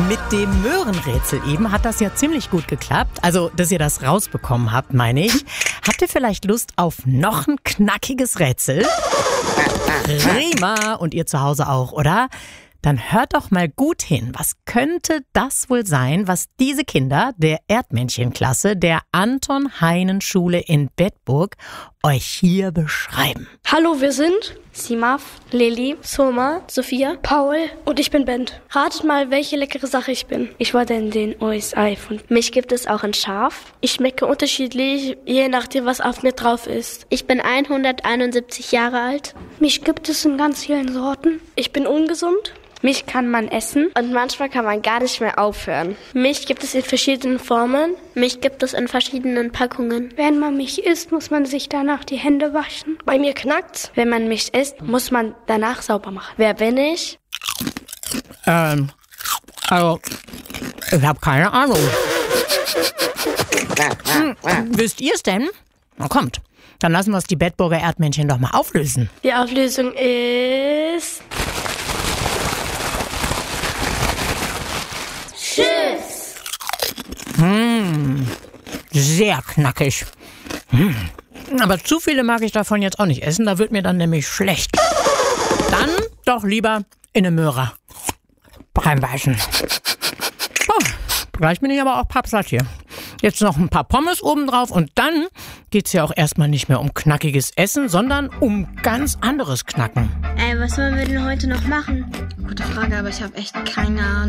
Mit dem Möhrenrätsel eben hat das ja ziemlich gut geklappt. Also, dass ihr das rausbekommen habt, meine ich. Habt ihr vielleicht Lust auf noch ein knackiges Rätsel? Prima! Und ihr zu Hause auch, oder? Dann hört doch mal gut hin. Was könnte das wohl sein, was diese Kinder der Erdmännchenklasse der Anton-Heinen-Schule in Bedburg euch hier beschreiben? Hallo, wir sind Simaf, Lilly, Soma, Sophia, Paul und ich bin Bent. Ratet mal, welche leckere Sache ich bin. Ich wurde in den USA erfunden. Mich gibt es auch in scharf. Ich schmecke unterschiedlich, je nachdem, was auf mir drauf ist. Ich bin 171 Jahre alt. Mich gibt es in ganz vielen Sorten. Ich bin ungesund. Mich kann man essen und manchmal kann man gar nicht mehr aufhören. Mich gibt es in verschiedenen Formen. Mich gibt es in verschiedenen Packungen. Wenn man mich isst, muss man sich danach die Hände waschen. Bei mir knackt's. Wenn man mich isst, muss man danach sauber machen. Wer bin ich? Also, ich habe keine Ahnung. Wisst ihr es denn? Na kommt, dann lassen wir es die Bedburger Erdmännchen doch mal auflösen. Die Auflösung ist... Tschüss! Sehr knackig. Aber zu viele mag ich davon jetzt auch nicht essen, da wird mir dann nämlich schlecht. Dann doch lieber in eine Möhre reinbeißen. Oh, gleich bin ich aber auch pappsatt hier. Jetzt noch ein paar Pommes obendrauf und dann geht's ja auch erstmal nicht mehr um knackiges Essen, sondern um ganz anderes Knacken. Was wollen wir denn heute noch machen? Gute Frage, aber ich habe echt keine Ahnung.